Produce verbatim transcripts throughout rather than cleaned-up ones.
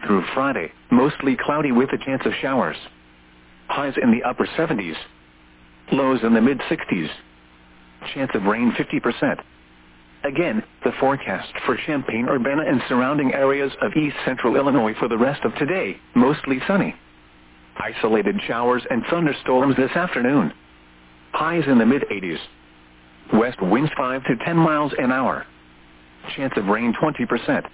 through Friday, mostly cloudy with a chance of showers. Highs in the upper seventies. Lows in the mid sixties. Chance of rain fifty percent. Again, the forecast for Champaign-Urbana and surrounding areas of east central Illinois for the rest of today, mostly sunny. Isolated showers and thunderstorms this afternoon. Highs in the mid eighties. West winds five to ten miles an hour. Chance of rain twenty percent.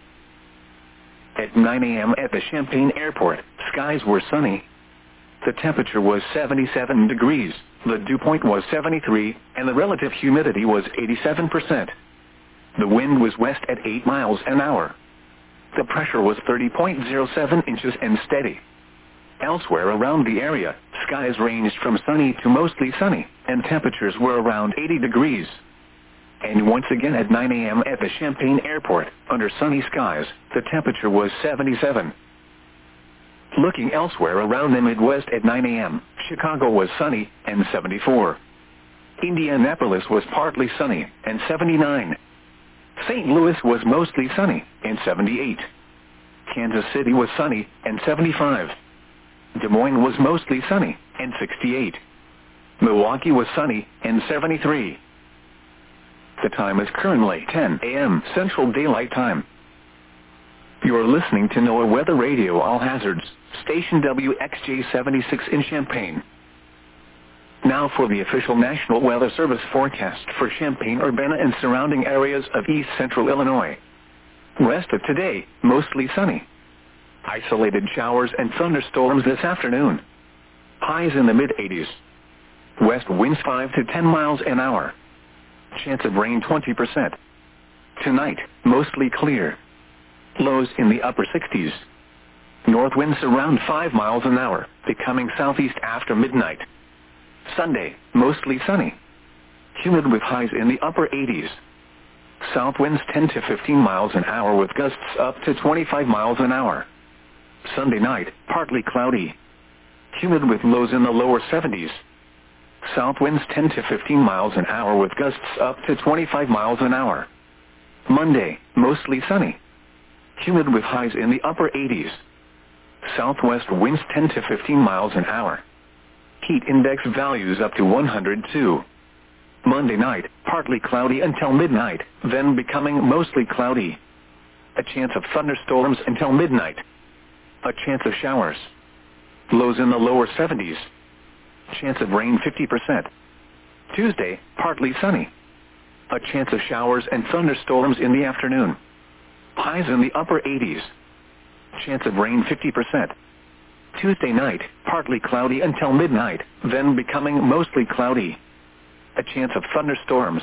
At nine a m at the Champaign Airport, skies were sunny. The temperature was seventy-seven degrees, the dew point was seventy-three, and the relative humidity was eighty-seven percent. The wind was west at eight miles an hour. The pressure was thirty point zero seven inches and steady. Elsewhere around the area, skies ranged from sunny to mostly sunny, and temperatures were around eighty degrees. And once again at nine a m at the Champaign Airport, under sunny skies, the temperature was seventy-seven. Looking elsewhere around the Midwest at nine a m, Chicago was sunny, and seventy-four. Indianapolis was partly sunny, and seventy-nine. Saint Louis was mostly sunny, and seventy-eight. Kansas City was sunny, and seventy-five. Des Moines was mostly sunny, and sixty-eight. Milwaukee was sunny, and seventy-three. The time is currently ten a m Central Daylight Time. You're listening to NOAA Weather Radio All Hazards, station W X J seventy-six in Champaign. Now for the official National Weather Service forecast for Champaign-Urbana and surrounding areas of east central Illinois. Rest of today, mostly sunny. Isolated showers and thunderstorms this afternoon. Highs in the mid eighties. West winds five to ten miles an hour. Chance of rain twenty percent. Tonight, mostly clear. Lows in the upper sixties. North winds around five miles an hour, becoming southeast after midnight. Sunday, mostly sunny. Humid with highs in the upper eighties. South winds ten to fifteen miles an hour with gusts up to twenty-five miles an hour. Sunday night, partly cloudy. Humid with lows in the lower seventies. South winds ten to fifteen miles an hour with gusts up to twenty-five miles an hour. Monday, mostly sunny. Humid with highs in the upper eighties. Southwest winds ten to fifteen miles an hour. Heat index values up to one hundred two. Monday night, partly cloudy until midnight, then becoming mostly cloudy. A chance of thunderstorms until midnight. A chance of showers. Lows in the lower seventies. Chance of rain fifty percent. Tuesday, partly sunny. A chance of showers and thunderstorms in the afternoon. Highs in the upper eighties. Chance of rain fifty percent. Tuesday night, partly cloudy until midnight, then becoming mostly cloudy. A chance of thunderstorms.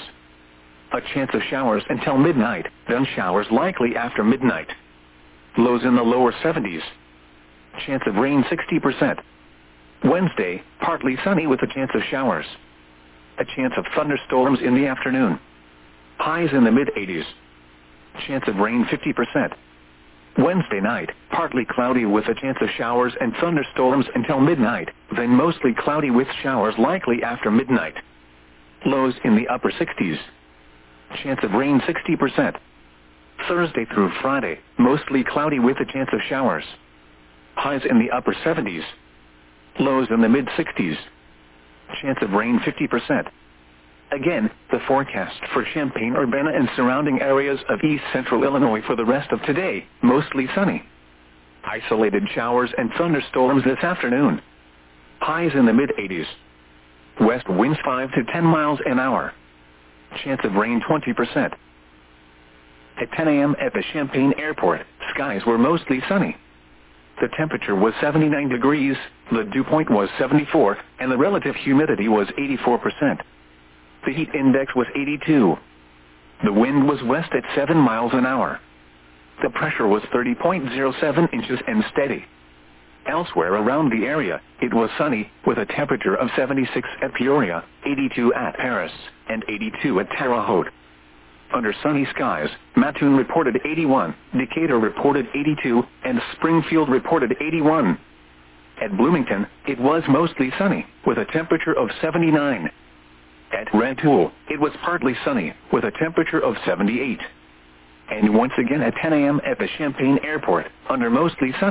A chance of showers until midnight, then showers likely after midnight. Lows in the lower seventies. Chance of rain sixty percent. Wednesday, partly sunny with a chance of showers. A chance of thunderstorms in the afternoon. Highs in the mid eighties. Chance of rain fifty percent. Wednesday night, partly cloudy with a chance of showers and thunderstorms until midnight, then mostly cloudy with showers likely after midnight. Lows in the upper sixties. Chance of rain sixty percent. Thursday through Friday, mostly cloudy with a chance of showers. Highs in the upper seventies. Lows in the mid sixties. Chance of rain fifty percent. Again, the forecast for Champaign-Urbana and surrounding areas of east central Illinois for the rest of today, mostly sunny. Isolated showers and thunderstorms this afternoon. Highs in the mid eighties. West winds five to ten miles an hour. Chance of rain twenty percent. At ten a m at the Champaign Airport, skies were mostly sunny. The temperature was seventy-nine degrees, the dew point was seventy-four, and the relative humidity was eighty-four percent. The heat index was eighty-two. The wind was west at seven miles an hour. The pressure was thirty point zero seven inches and steady. Elsewhere around the area, it was sunny, with a temperature of seventy-six at Peoria, eighty-two at Paris, and eighty-two at Terre Haute. Under sunny skies, Mattoon reported eighty-one, Decatur reported eighty-two, and Springfield reported eighty-one. At Bloomington, it was mostly sunny, with a temperature of seventy-nine. At Rantoul, it was partly sunny, with a temperature of seventy-eight. And once again at ten a m at the Champaign Airport, under mostly sunny.